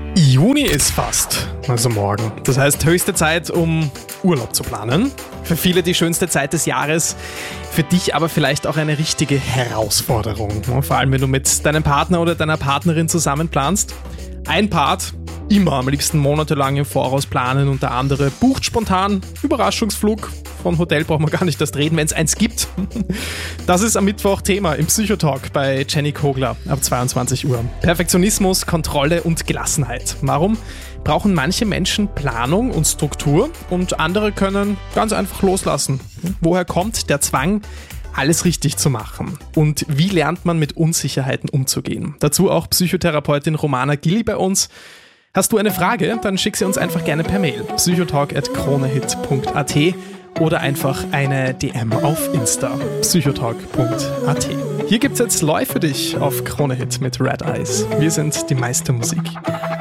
Juni ist fast, also morgen. Das heißt, höchste Zeit, um Urlaub zu planen. Für viele die schönste Zeit des Jahres, für dich aber vielleicht auch eine richtige Herausforderung. Vor allem, wenn du mit deinem Partner oder deiner Partnerin zusammen planst. Ein Part immer am liebsten monatelang im Voraus planen und der andere bucht spontan Überraschungsflug. Von Hotel braucht man gar nicht erst reden, wenn es eins gibt. Das ist am Mittwoch Thema im Psychotalk bei Jenny Kogler ab 22 Uhr. Perfektionismus, Kontrolle und Gelassenheit. Warum brauchen manche Menschen Planung und Struktur und andere können ganz einfach loslassen? Woher kommt der Zwang, alles richtig zu machen? Und wie lernt man mit Unsicherheiten umzugehen? Dazu auch Psychotherapeutin Romana Gilli bei uns. Hast du eine Frage? Dann schick sie uns einfach gerne per Mail. psychotalk@kronehit.at oder einfach eine DM auf Insta. psychotalk.at. Hier gibt's jetzt Loi für dich auf Kronehit mit Red Eyes. Wir sind die meiste Musik.